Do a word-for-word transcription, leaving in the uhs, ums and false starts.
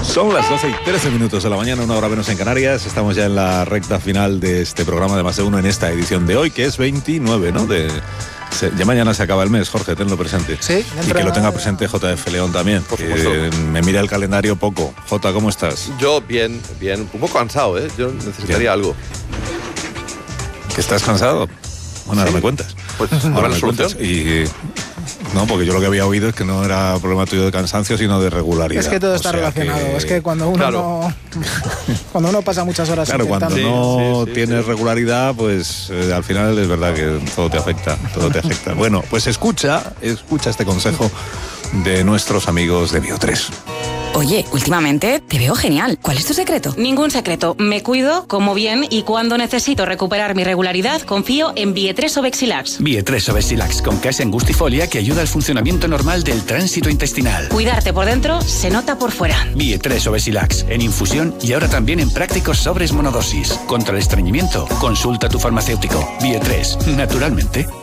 Son las doce y trece minutos de la mañana, una hora menos en Canarias. Estamos ya en la recta final de este programa de Más de Uno en esta edición de hoy, que es veintinueve, ¿no? De, se, ya mañana se acaba el mes, Jorge, tenlo presente. Sí. Y que lo tenga presente J F León también. Por que supuesto. me mira el calendario poco. Jota, ¿cómo estás? Yo bien, bien. Un poco cansado, ¿eh? Yo necesitaría Bien. algo. ¿Que estás cansado? Bueno, ahora Sí. me cuentas. Pues, Ahora ¿cuál me es la solución? cuentas. Y... No, porque yo lo que había oído es que no era problema tuyo de cansancio, sino de regularidad. Es que todo O está sea relacionado. que- Es que cuando uno Claro. no, cuando uno pasa muchas horas Claro, cuando intentando... no Sí, sí, tienes sí. regularidad, pues eh, al final es verdad que todo te afecta, todo te afecta. Bueno, pues escucha, escucha este consejo de nuestros amigos de Bio tres. Oye, últimamente te veo genial. ¿Cuál es tu secreto? Ningún secreto. Me cuido, como bien y cuando necesito recuperar mi regularidad, confío en Vie tres o Bexilax. Vie tres o Bexilax con case angustifolia que ayuda al funcionamiento normal del tránsito intestinal. Cuidarte por dentro se nota por fuera. Vie tres o Bexilax en infusión y ahora también en prácticos sobres monodosis. Contra el estreñimiento, consulta a tu farmacéutico. Vie tres, naturalmente.